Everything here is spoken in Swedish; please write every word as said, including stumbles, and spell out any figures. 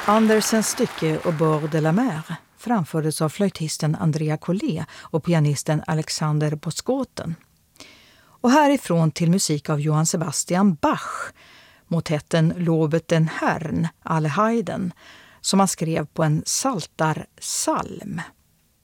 Andersens stycke Au bord de la mer framfördes av flöjtisten Andrea Collet och pianisten Alexander Boskoten. Och härifrån till musik av Johann Sebastian Bach, motetten Lobet den Herrn, Alle Heiden, som han skrev på en saltarsalm.